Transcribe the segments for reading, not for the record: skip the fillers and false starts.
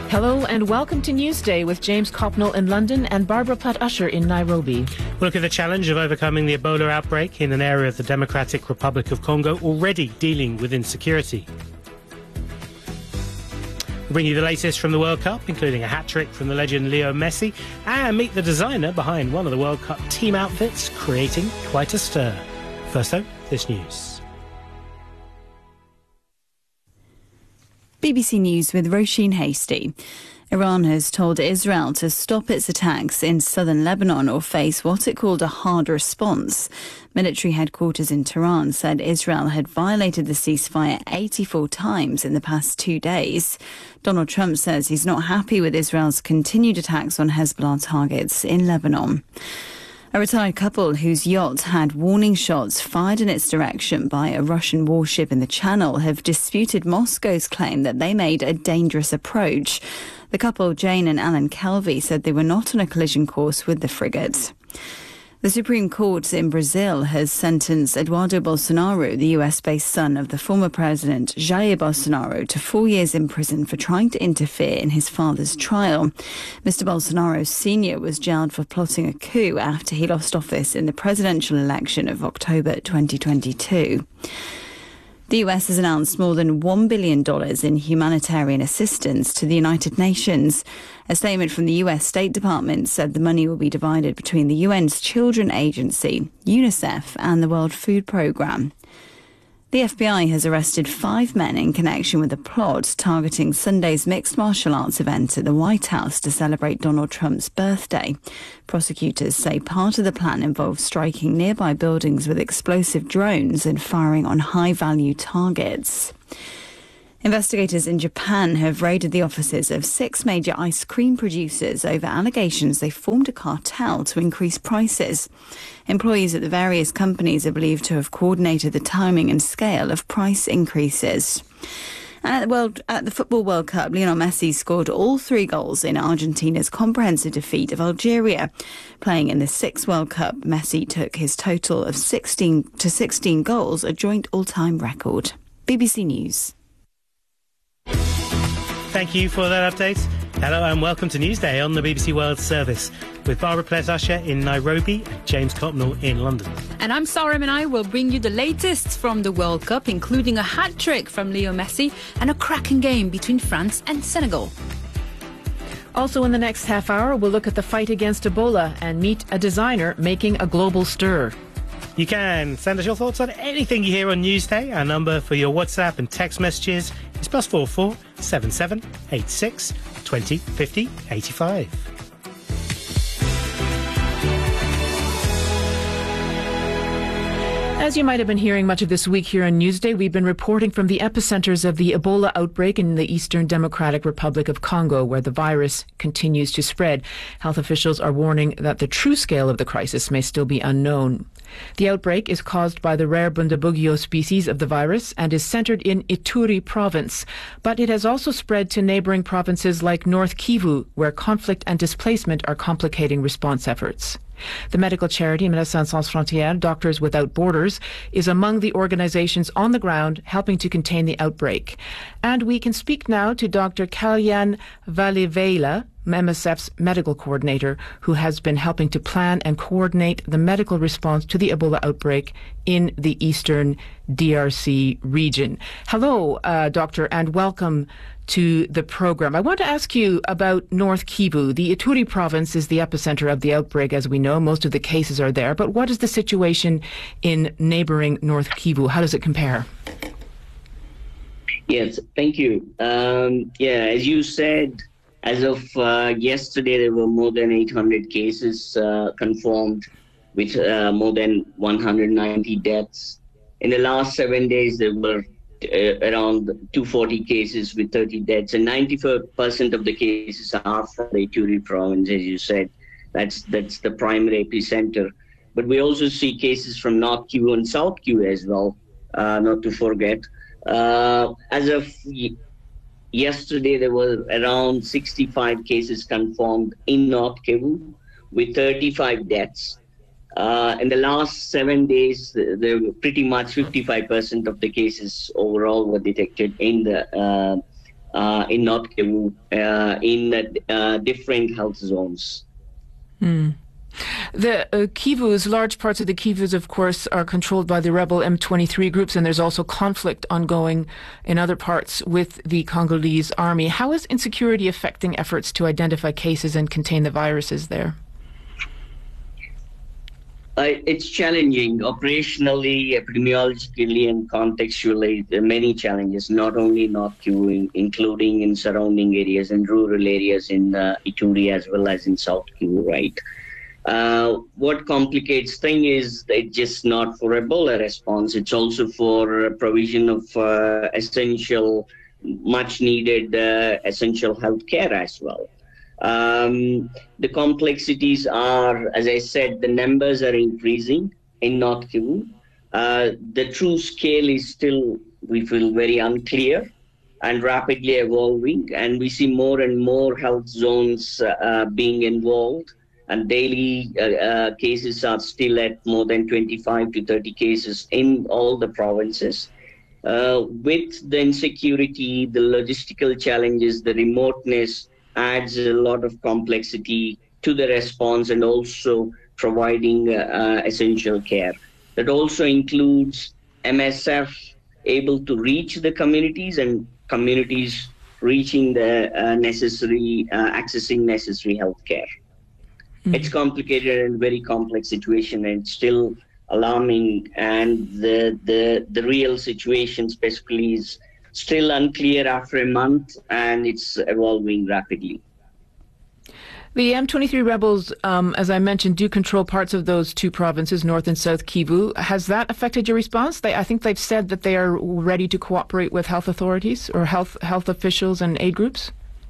Hello and welcome to Newsday with James Copnell in London and Barbara Platt-Usher in Nairobi. We'll look at the challenge of overcoming the Ebola outbreak in an area of the Democratic Republic of Congo already dealing with insecurity. We'll bring you the latest from the World Cup, including a hat-trick from the legend Leo Messi, and meet the designer behind one of the World Cup team outfits, creating quite a stir. First though, this news. BBC News with Roisin Hasty. Iran has told Israel to stop its attacks in southern Lebanon or face what it called a hard response. Military headquarters in Tehran said Israel had violated the ceasefire 84 times in the past 2 days. Donald Trump says he's not happy with Israel's continued attacks on Hezbollah targets in Lebanon. A retired couple whose yacht had warning shots fired in its direction by a Russian warship in the Channel have disputed Moscow's claim that they made a dangerous approach. The couple, Jane and Alan Kelvey, said they were not on a collision course with the frigate. The Supreme Court in Brazil has sentenced Eduardo Bolsonaro, the US-based son of the former president Jair Bolsonaro, to 4 years in prison for trying to interfere in his father's trial. Mr. Bolsonaro Sr. was jailed for plotting a coup after he lost office in the presidential election of October 2022. The US has announced more than $1 billion in humanitarian assistance to the United Nations. A statement from the US State Department said the money will be divided between the UN's Children Agency, UNICEF and the World Food Programme. The FBI has arrested 5 men in connection with a plot targeting Sunday's mixed martial arts event at the White House to celebrate Donald Trump's birthday. Prosecutors say part of the plan involves striking nearby buildings with explosive drones and firing on high-value targets. Investigators in Japan have raided the offices of 6 major ice cream producers over allegations they formed a cartel to increase prices. Employees at the various companies are believed to have coordinated the timing and scale of price increases. And at the Football World Cup, Lionel Messi scored all 3 goals in Argentina's comprehensive defeat of Algeria. Playing in the 6th World Cup, Messi took his total of 16 goals, a joint all-time record. BBC News. Thank you for that update. Hello and welcome to Newsday on the BBC World Service with Barbara Platt-Usher in Nairobi and James Copnell in London. And I'm Sarah and I will bring you the latest from the World Cup, including a hat-trick from Leo Messi and a cracking game between France and Senegal. Also in the next half hour, we'll look at the fight against Ebola and meet a designer making a global stir. You can send us your thoughts on anything you hear on Newsday. Our number for your WhatsApp and text messages is +44 77 86 20 50 85. As you might have been hearing much of this week here on Newsday, we've been reporting from the epicenters of the Ebola outbreak in the Eastern Democratic Republic of Congo, where the virus continues to spread. Health officials are warning that the true scale of the crisis may still be unknown. The outbreak is caused by the rare Bundibugyo species of the virus and is centered in Ituri province, but it has also spread to neighboring provinces like North Kivu, where conflict and displacement are complicating response efforts. The medical charity Médecins Sans Frontières, Doctors Without Borders, is among the organizations on the ground helping to contain the outbreak. And we can speak now to Dr. Kalyan Valiveila, MSF's medical coordinator, who has been helping to plan and coordinate the medical response to the Ebola outbreak in the eastern DRC region. Hello, Doctor, and welcome to the program. I want to ask you about North Kivu. The Ituri province is the epicenter of the outbreak, as we know. Most of the cases are there. But what is the situation in neighboring North Kivu? How does it compare? Yes, thank you. As you said, as of yesterday, there were more than 800 cases confirmed with more than 190 deaths. In the last 7 days, there were around 240 cases with 30 deaths, and 94% of the cases are from the Ituri province, as you said. That's the primary epicenter. But we also see cases from North Kivu and South Kivu as well, not to forget. As of yesterday, there were around 65 cases confirmed in North Kivu with 35 deaths. In the last 7 days, there were pretty much 55% of the cases overall were detected in the in North Kivu in different health zones. The Kivus, large parts of the Kivus, of course, are controlled by the rebel M23 groups, and there's also conflict ongoing in other parts with the Congolese army. How is insecurity affecting efforts to identify cases and contain the viruses there? It's challenging operationally, epidemiologically, and contextually. There are many challenges, not only in North Kivu, including in surrounding areas and rural areas in Ituri as well as in South Kivu, right? What complicates things is it's just not for Ebola response. It's also for provision of essential, much needed essential health care as well. The complexities are, as I said, the numbers are increasing in North Kivu. The true scale is still, we feel, very unclear and rapidly evolving. And we see more and more health zones being involved. And daily cases are still at more than 25 to 30 cases in all the provinces. With the insecurity, the logistical challenges, the remoteness adds a lot of complexity to the response and also providing essential care. That also includes MSF able to reach the communities and communities reaching the accessing necessary health care. It's complicated and very complex situation, and still alarming, and the real situation specifically is still unclear after a month, and it's evolving rapidly. The M23 rebels, as I mentioned, do control parts of those two provinces, North and South Kivu. Has that affected your response? I think they've said that they are ready to cooperate with health authorities or health officials and aid groups.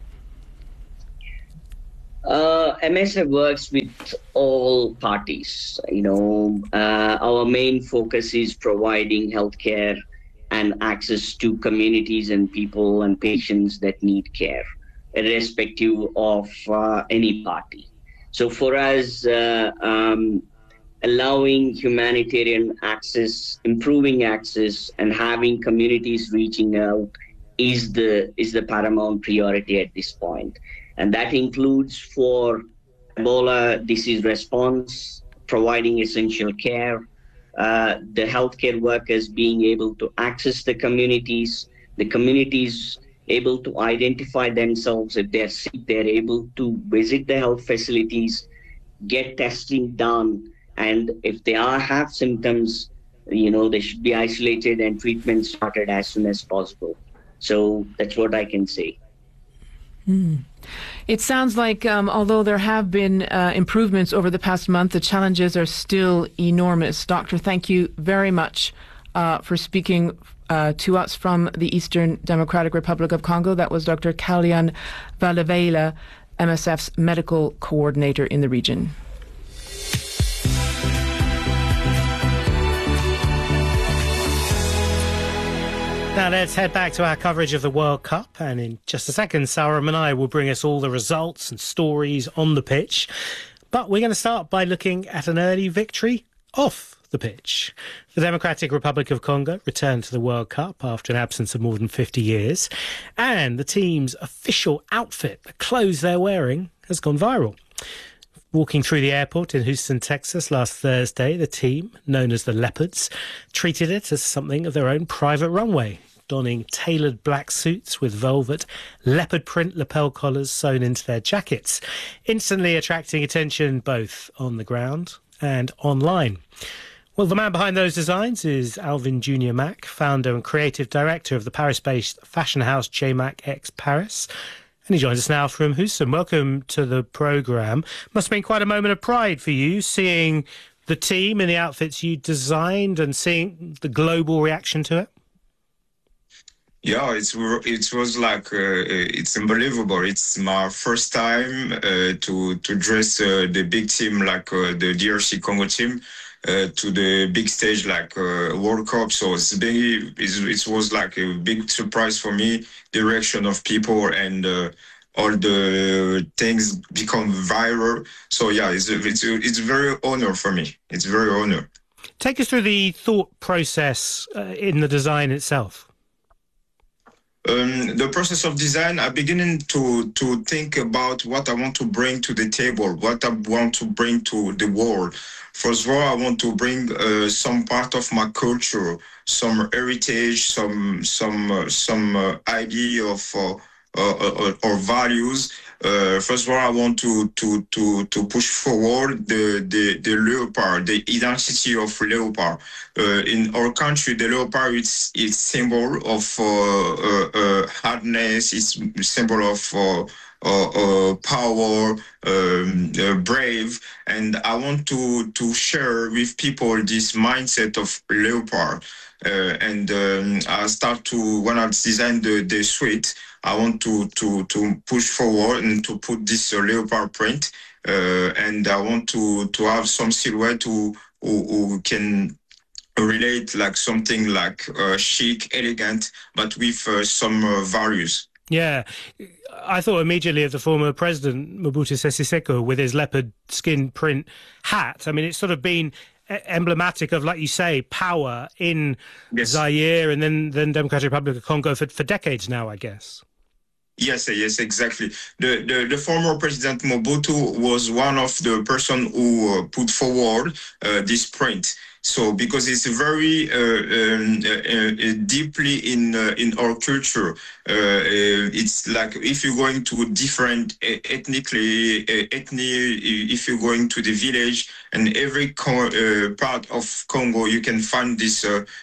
MSF works with all parties. Our main focus is providing healthcare and access to communities and people and patients that need care, irrespective of any party. So for us, allowing humanitarian access, improving access, and having communities reaching out is the paramount priority at this point. And that includes for Ebola disease response, providing essential care, the healthcare workers being able to access the communities able to identify themselves. If they're sick, they're able to visit the health facilities, get testing done, and if they have symptoms, they should be isolated and treatment started as soon as possible. So that's what I can say. It sounds like although there have been improvements over the past month, the challenges are still enormous. Doctor, thank you very much for speaking to us from the Eastern Democratic Republic of Congo. That was Dr. Kalyan Valevela, MSF's medical coordinator in the region. Now let's head back to our coverage of the World Cup, and in just a second, Saura Manai will bring us all the results and stories on the pitch. But we're going to start by looking at an early victory off the pitch. The Democratic Republic of Congo returned to the World Cup after an absence of more than 50 years, and the team's official outfit, the clothes they're wearing, has gone viral. Walking through the airport in Houston, Texas last Thursday, the team, known as the Leopards, treated it as something of their own private runway, donning tailored black suits with velvet leopard print lapel collars sewn into their jackets, instantly attracting attention both on the ground and online. Well, the man behind those designs is Alvin Junior Mack, founder and creative director of the Paris-based fashion house J. Mack X Paris. And he joins us now from Houston. Welcome to the programme. Must have been quite a moment of pride for you, seeing the team in the outfits you designed and seeing the global reaction to it. Yeah, it was like, it's unbelievable. It's my first time to dress the big team like the DRC Congo team to the big stage like World Cup. So it was like a big surprise for me, the reaction of people and all the things become viral. So yeah, it's very honor for me. It's very honor. Take us through the thought process in the design itself. the process of design, I'm beginning to think about what I want to bring to the table, what I want to bring to the world. First of all, I want to bring some part of my culture, some heritage, some idea of or values. First of all, I want to push forward the leopard, the identity of leopard. In our country, the leopard is symbol of hardness. It's symbol of power, brave, and I want to share with people this mindset of leopard. I start to, when I design the suite, I want to push forward and to put this leopard print, and I want to have some silhouette who can relate like something like chic, elegant, but with some values. Yeah, I thought immediately of the former president, Mobutu Sese Seko, with his leopard skin print hat. I mean, it's sort of been emblematic of, like you say, power in Zaire and then Democratic Republic of Congo for decades now, I guess. Yes, exactly. The former President Mobutu was one of the person who put forward this print. So because it's very deeply in our culture, it's like if you're going to different ethnically, if you're going to the village and every part of Congo, you can find this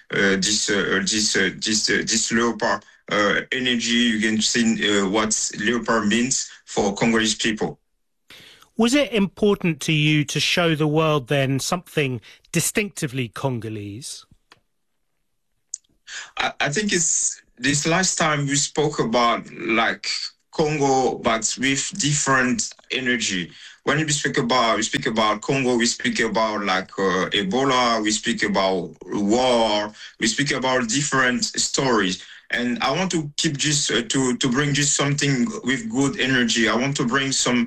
leopard energy. You can see what leopard means for Congolese people. Was it important to you to show the world then something distinctively Congolese? I think it's this last time we spoke about like Congo, but with different energy. When we speak about Congo, we speak about like Ebola, we speak about war, we speak about different stories. And I want to keep just to bring just something with good energy. I want to bring some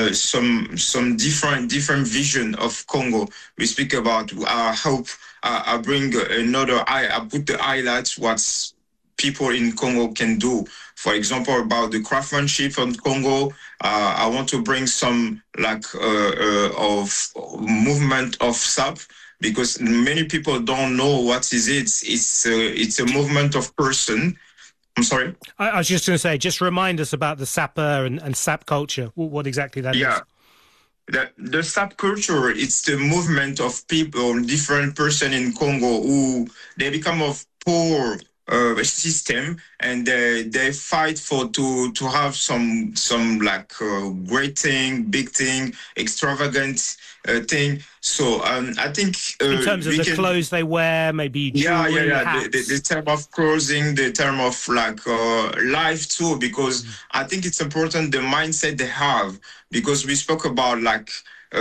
different vision of Congo. We speak about. I hope I bring another. I put the highlights what people in Congo can do. For example, about the craftsmanship in Congo. I want to bring some like of movement of SAP. Because many people don't know what is it. It's a movement of person. I'm sorry? I was just going to say, just remind us about the sapper and sap culture, what exactly that is. The sap culture, it's the movement of people, different person in Congo who they become of poor system and they fight for to have some like great thing, big thing, extravagant thing. So I think in terms of the clothes they wear, maybe jewelry, hats. The term of clothing, the term of like life too, because I think it's important the mindset they have, because we spoke about like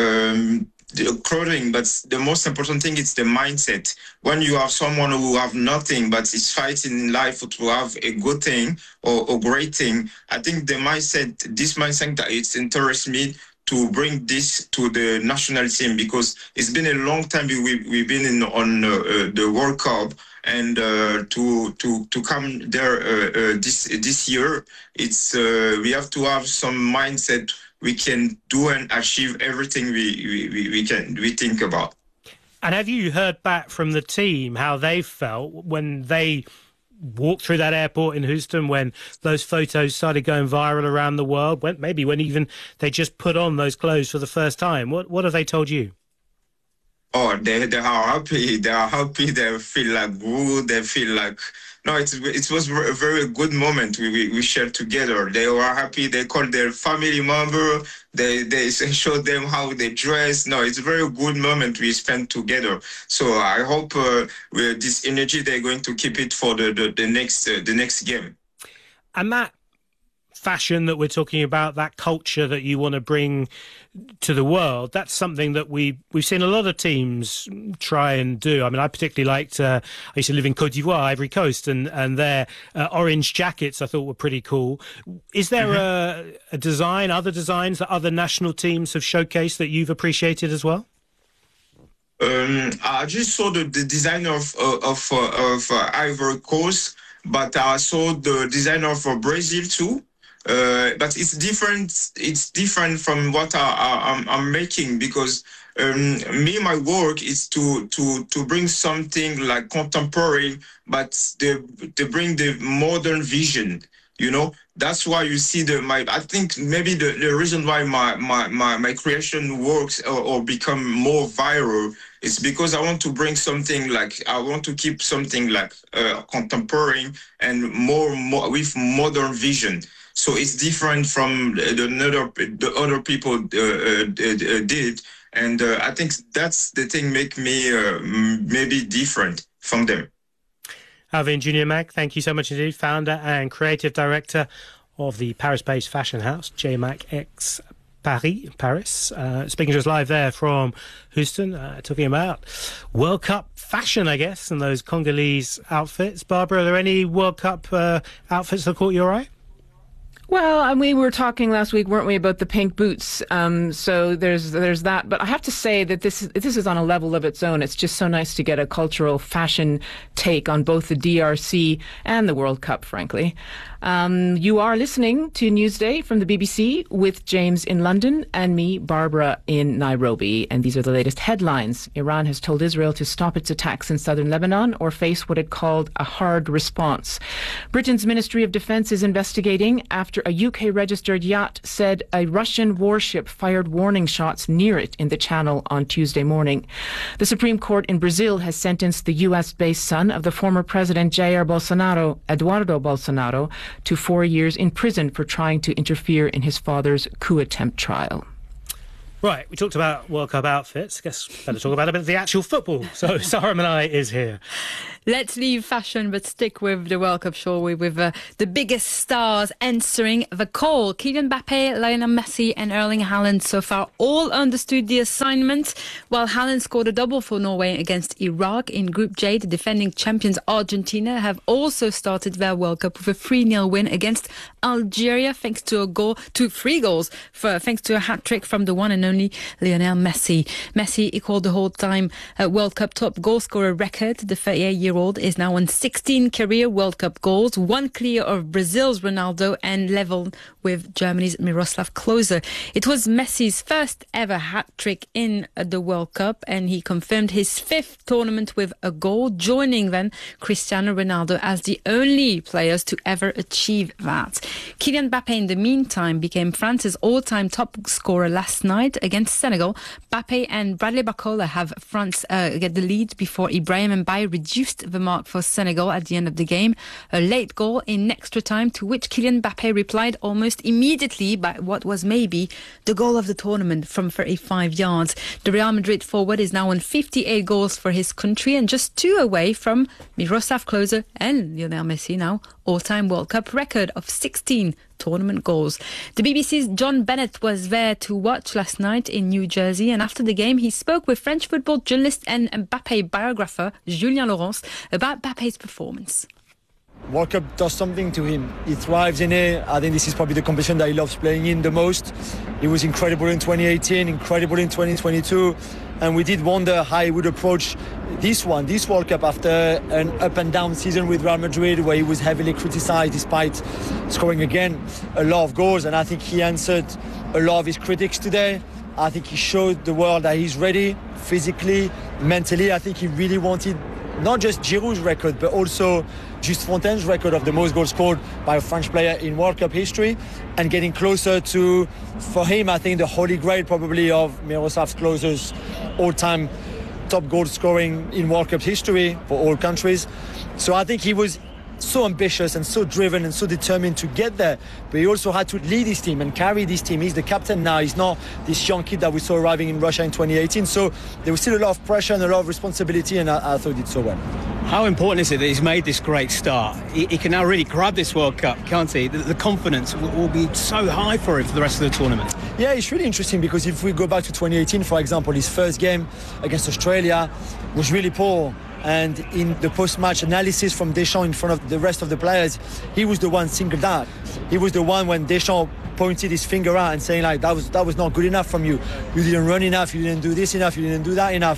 the clothing, but the most important thing is the mindset. When you have someone who have nothing but is fighting in life to have a good thing or a great thing, I think this mindset that it interests me to bring this to the national team, because it's been a long time we've been on the World Cup, and to come there this year, it's we have to have some mindset. We can do and achieve everything we think about. And have you heard back from the team how they felt when they walked through that airport in Houston, when those photos started going viral around the world, when even they just put on those clothes for the first time? What have they told you? Oh, they are happy. They are happy. They feel like good. They feel like it was a very good moment we shared together. They were happy. They called their family member. They showed them how they dress. It's a very good moment we spent together. So I hope with this energy they're going to keep it for the next game. And that fashion that we're talking about, that culture that you want to bring to the world, that's something that we've seen a lot of teams try and do. I mean, I particularly liked, I used to live in Côte d'Ivoire, Ivory Coast, and their orange jackets I thought were pretty cool. Is there a design, other designs that other national teams have showcased that you've appreciated as well? I just saw the design of Ivory Coast. but I saw the designer for Brazil too. But it's different. It's different from what I'm making, because my work is to bring something like contemporary, but they bring the modern vision. You know, that's why you see I think maybe the reason why my creation works or become more viral is because I want to bring something I want to keep something like contemporary and more with modern vision. So it's different from the other people did, and I think that's the thing make me maybe different from them. Alvin Junior-Mac, thank you so much indeed, founder and creative director of the Paris-based fashion house JMac X Paris. Speaking to us live there from Houston, talking about World Cup fashion, I guess, and those Congolese outfits. Barbara, are there any World Cup outfits that caught your eye? Well, we were talking last week, weren't we, about the pink boots? So there's that. But I have to say that this is on a level of its own. It's just so nice to get a cultural fashion take on both the DRC and the World Cup, frankly. You are listening to Newsday from the BBC with James in London and me, Barbara, in Nairobi. And these are the latest headlines. Iran has told Israel to stop its attacks in southern Lebanon or face what it called a hard response. Britain's Ministry of Defence is investigating after a UK-registered yacht said a Russian warship fired warning shots near it in the Channel on Tuesday morning. The Supreme Court in Brazil has sentenced the US-based son of the former President Jair Bolsonaro, Eduardo Bolsonaro, to 4 years in prison for trying to interfere in his father's coup attempt trial. Right, we talked about World Cup outfits. I guess better talk about a bit of the actual football. So Sarah Manai is here. Let's leave fashion, but stick with the World Cup, shall we, with the biggest stars answering the call. Kylian Mbappe, Lionel Messi and Erling Haaland so far all understood the assignment, while Haaland scored a double for Norway against Iraq in Group J. The defending champions Argentina have also started their World Cup with a 3-0 win against Algeria, thanks to three goals, thanks to a hat-trick from the one and only Lionel Messi. Messi equaled the whole-time World Cup top goal scorer record. The 38-year-old is now on 16 career World Cup goals, one clear of Brazil's Ronaldo and level with Germany's Miroslav Klose. It was Messi's first ever hat-trick in the World Cup, and he confirmed his fifth tournament with a goal, joining then Cristiano Ronaldo as the only players to ever achieve that. Kylian Mbappe, in the meantime, became France's all-time top scorer last night against Senegal. Mbappe and Bradley Barcola have France get the lead before Ibrahim Mbaye reduced the mark for Senegal at the end of the game. A late goal in extra time, to which Kylian Mbappe replied almost immediately by what was maybe the goal of the tournament from 35 yards. The Real Madrid forward is now on 58 goals for his country and just 2 away from Miroslav Klose and Lionel Messi, now all-time World Cup record of 16 tournament goals. The BBC's John Bennett was there to watch last night in New Jersey, and after the game he spoke with French football journalist and Mbappe biographer Julien Laurence about Mbappe's performance. World Cup does something to him. He thrives in it. I think this is probably the competition that he loves playing in the most. He was incredible in 2018, incredible in 2022, and we did wonder how he would approach this World Cup, after an up and down season with Real Madrid, where he was heavily criticised despite scoring again a lot of goals. And I think he answered a lot of his critics today. I think he showed the world that he's ready physically, mentally. I think he really wanted not just Giroud's record, but also Just Fontaine's record of the most goals scored by a French player in World Cup history, and getting closer to, for him, I think, the holy grail probably of Miroslav Klose's all-time top goal scoring in World Cup history for all countries. So I think he was so ambitious and so driven and so determined to get there, but he also had to lead his team and carry this team. He's the captain now. He's not this young kid that we saw arriving in Russia in 2018. So there was still a lot of pressure and a lot of responsibility, and I thought he did so well. How important is it that he's made this great start? He can now really grab this World Cup, can't he? The confidence will be so high for him for the rest of the tournament. Yeah, it's really interesting, because if we go back to 2018, for example, his first game against Australia was really poor. And in the post-match analysis from Deschamps in front of the rest of the players, he was the one singled out. He was the one when Deschamps pointed his finger out and saying, like, that was not good enough from you. You didn't run enough, you didn't do this enough, you didn't do that enough.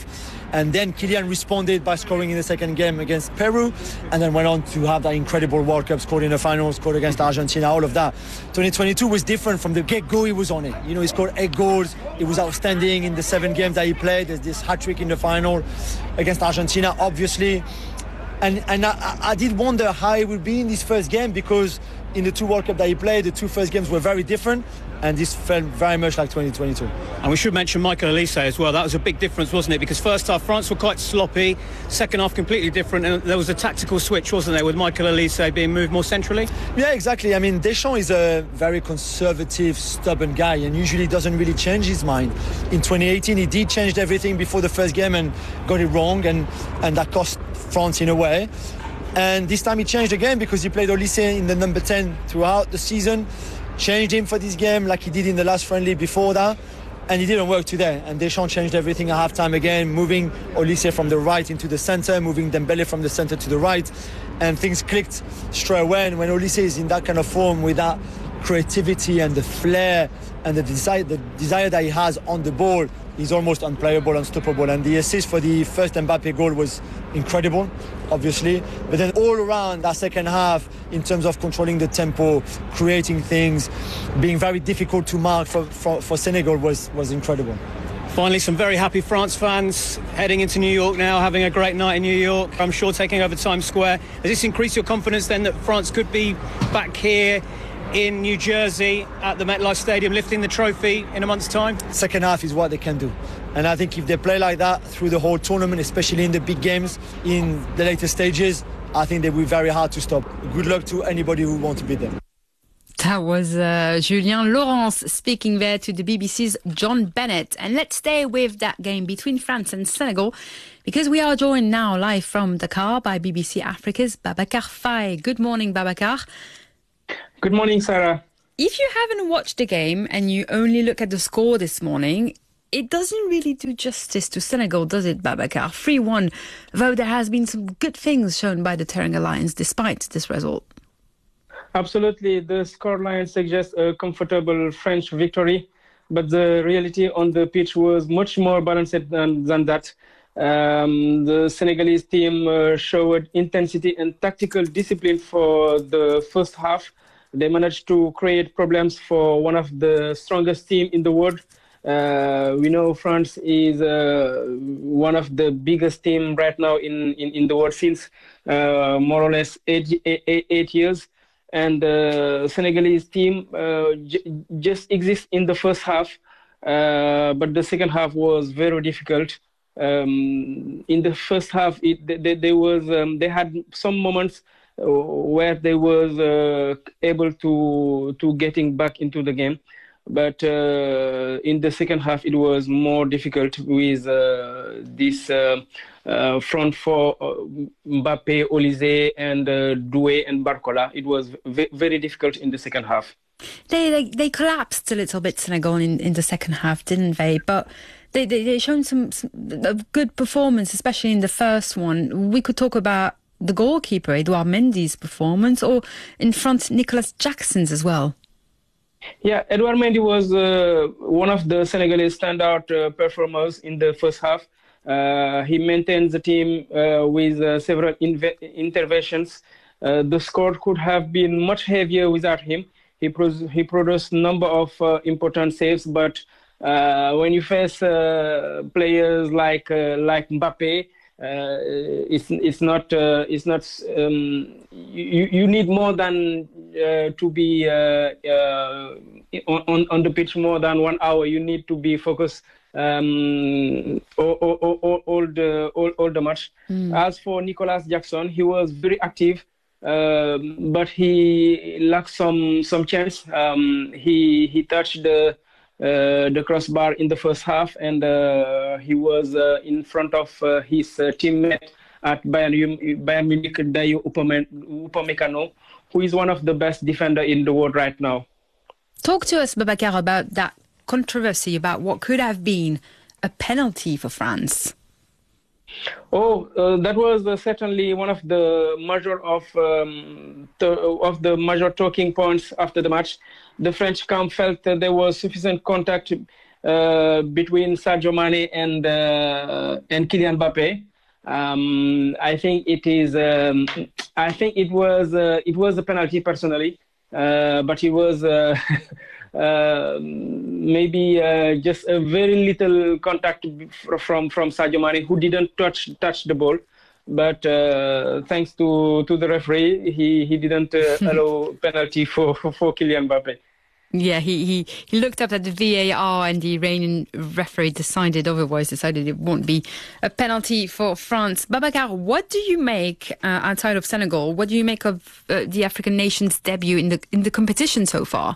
And then Kylian responded by scoring in the second game against Peru, and then went on to have that incredible World Cup, scored in the final, scored against Argentina, all of that. 2022 was different from the get-go. He was on it. You know, he scored 8 goals. He was outstanding in the 7 games that he played. There's this hat-trick in the final against Argentina, obviously. And I did wonder how he would be in this first game, because in the 2 World Cup that he played, the 2 first games were very different, and this felt very much like 2022. And we should mention Michael Olise as well. That was a big difference, wasn't it? Because first half France were quite sloppy, second half completely different, and there was a tactical switch, wasn't there, with Michael Olise being moved more centrally? Yeah, exactly. I mean, Deschamps is a very conservative, stubborn guy, and usually doesn't really change his mind. In 2018, he did change everything before the first game and got it wrong, and that cost France in a way. And this time he changed again, because he played Olise in the number 10 throughout the season, changed him for this game like he did in the last friendly before that, and it didn't work today. And Deschamps changed everything at halftime again, moving Olise from the right into the centre, moving Dembele from the centre to the right, and things clicked straight away. And when Olise is in that kind of form, with that creativity and the flair and the desire that he has on the ball, he's almost unplayable, unstoppable. And the assist for the first Mbappe goal was incredible, obviously. But then all around that second half, in terms of controlling the tempo, creating things, being very difficult to mark for Senegal was incredible. Finally, some very happy France fans heading into New York now, having a great night in New York, I'm sure taking over Times Square. Does this increase your confidence then that France could be back here in New Jersey at the MetLife Stadium lifting the trophy in a month's time? Second half is what they can do, and I think if they play like that through the whole tournament, especially in the big games, in the later stages, I think they will be very hard to stop. Good luck to anybody who wants to beat them. That was Julien Laurens speaking there to the BBC's John Bennett. And let's stay with that game between France and Senegal, because we are joined now live from Dakar by BBC Africa's Babacar Faye. Good morning, Babacar. Good morning, Sarah. If you haven't watched the game and you only look at the score this morning, it doesn't really do justice to Senegal, does it, Babacar? 3-1, though there has been some good things shown by the Teranga Lions despite this result. Absolutely. The scoreline suggests a comfortable French victory, but the reality on the pitch was much more balanced than that. The Senegalese team showed intensity and tactical discipline for the first half. They managed to create problems for one of the strongest teams in the world. We know France is one of the biggest teams right now in the world since more or less eight years. And the Senegalese team just exists in the first half, but the second half was very difficult. In the first half, they had some moments where they was able to getting back into the game, but in the second half it was more difficult with this front for Mbappe, Olise, and Doué and Barcola. It was very difficult in the second half. They collapsed a little bit, Senegal, in the second half, didn't they? But they shown some good performance, especially in the first one. We could talk about the goalkeeper, Edouard Mendy's performance, or in front, Nicolas Jackson's as well. Yeah, Edouard Mendy was one of the Senegalese standout performers in the first half. He maintained the team with several interventions. The score could have been much heavier without him. He produced a number of important saves, but when you face players like Mbappe, it's not. You need more than to be on the pitch more than 1 hour. You need to be focused all the match. As for Nicolas Jackson, he was very active, but he lacked some chance. He touched the crossbar in the first half, and he was in front of his teammate at Bayern Munich, Dayo Upamecano, who is one of the best defenders in the world right now. Talk to us, Babacar, about that controversy about what could have been a penalty for France. That was certainly one of the major talking points after the match. The French camp felt there was sufficient contact between Sadio Mane and Kylian Mbappe. I think it is. I think it was a penalty personally, but it was maybe just a very little contact from Sadio Mane, who didn't touch the ball. But thanks to the referee, he didn't allow penalty for Kylian Mbappe. Yeah, he looked up at the VAR and the Iranian referee decided it won't be a penalty for France. Babacar, what do you make outside of Senegal? What do you make of the African nation's debut in the competition so far?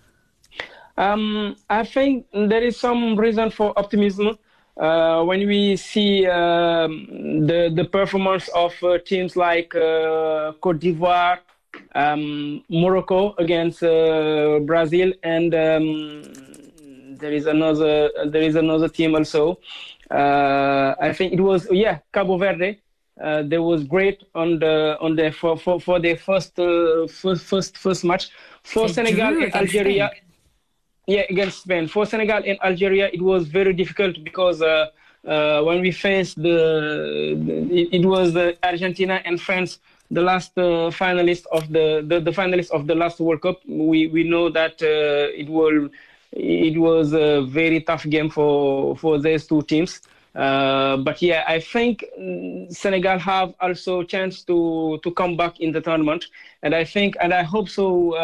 I think there is some reason for optimism when we see the performance of teams like Côte d'Ivoire, Morocco against Brazil, and there is another team also. I think it was Cabo Verde. They was great for their first match. For Senegal and Algeria. Yeah, against Spain. For Senegal and Algeria, it was very difficult because when we faced it was Argentina and France, the last finalists of the finalists of the last World Cup. We know that it was a very tough game for those two teams. But yeah, I think Senegal have also a chance to come back in the tournament, and I hope so.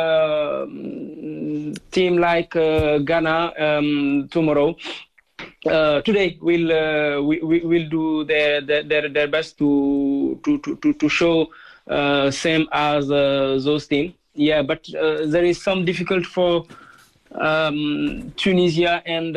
Team like Ghana today will do their best to show same as those teams. Yeah, but there is some difficulty for Tunisia and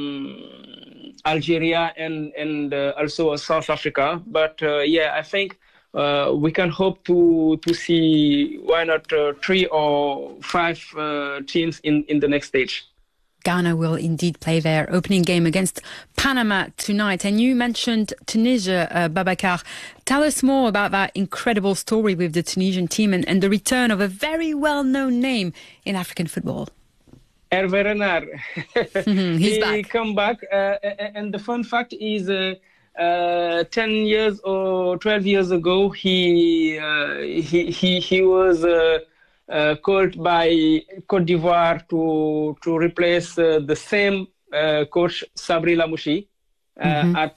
Algeria and also South Africa. But I think we can hope to see, why not 3 or 5 teams in the next stage. Ghana will indeed play their opening game against Panama tonight. And you mentioned Tunisia, Babacar. Tell us more about that incredible story with the Tunisian team and the return of a very well-known name in African football. Hervé Renard. He's back. He come back. And the fun fact is 10 years or 12 years ago, he was called by Côte d'Ivoire to replace the same coach Sabri Lamouchi at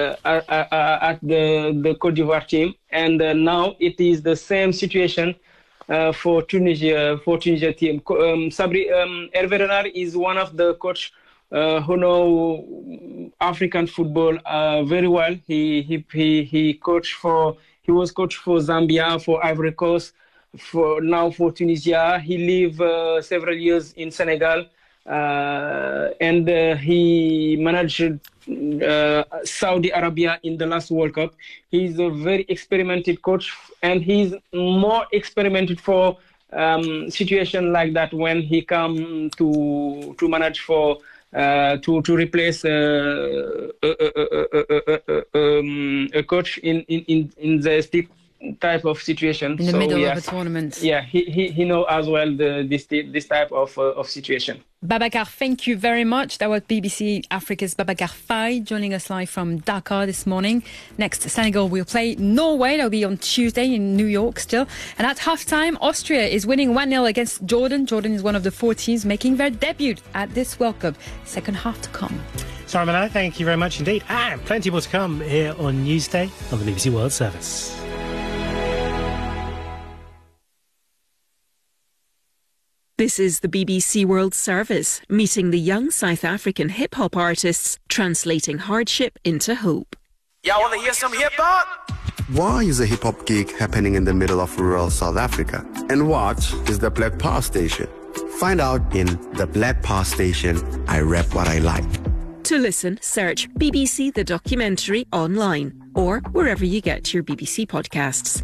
the Côte d'Ivoire team, and now it is the same situation for Tunisia team. Hervé Renard is one of the coach who know African football very well. He was coach for Zambia, for Ivory Coast, for Tunisia. He lived several years in Senegal, and he managed Saudi Arabia in the last World Cup. He's a very experimented coach, and he's more experimented for situation like that when he come to manage for to replace a coach in the type of situation in the middle of a tournament. Yeah, he know as well this type of situation. Babacar, thank you very much. That was BBC Africa's Babacar Faye joining us live from Dakar this morning. Next, Senegal will play Norway. That'll be on Tuesday in New York still. And at halftime, Austria is winning 1-0 against Jordan. Jordan is one of the 4 teams making their debut at this World Cup. Second half to come. Sarah Manai, thank you very much indeed. And plenty more to come here on Newsday on the BBC World Service. This is the BBC World Service, meeting the young South African hip-hop artists, translating hardship into hope. Y'all want to hear some hip-hop? Why is a hip-hop gig happening in the middle of rural South Africa? And what is the Black Power Station? Find out in The Black Power Station, I Rap What I Like. To listen, search BBC The Documentary online or wherever you get your BBC podcasts.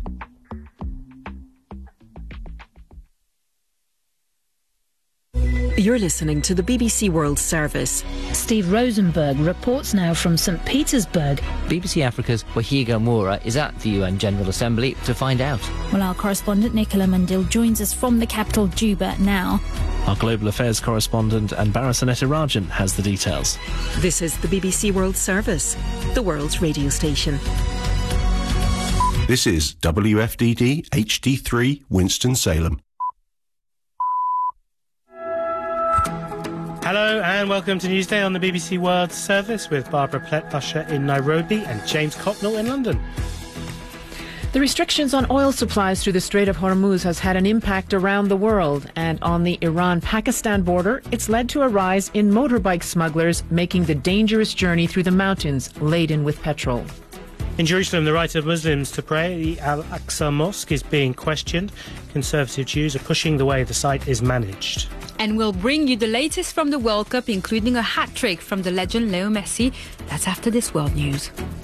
You're listening to the BBC World Service. Steve Rosenberg reports now from St. Petersburg. BBC Africa's Wahiga Moura is at the UN General Assembly to find out. Well, our correspondent Nicola Mandil joins us from the capital, Juba, now. Our Global Affairs correspondent Anbara Sanetirajan has the details. This is the BBC World Service, the world's radio station. This is WFDD HD3 Winston-Salem. Hello and welcome to Newsday on the BBC World Service with Barbara Pletbusher in Nairobi and James Cocknell in London. The restrictions on oil supplies through the Strait of Hormuz has had an impact around the world, and on the Iran-Pakistan border, it's led to a rise in motorbike smugglers making the dangerous journey through the mountains laden with petrol. In Jerusalem, the right of Muslims to pray at the Al-Aqsa Mosque is being questioned. Conservative Jews are pushing the way the site is managed. And we'll bring you the latest from the World Cup, including a hat-trick from the legend Leo Messi. That's after this world news.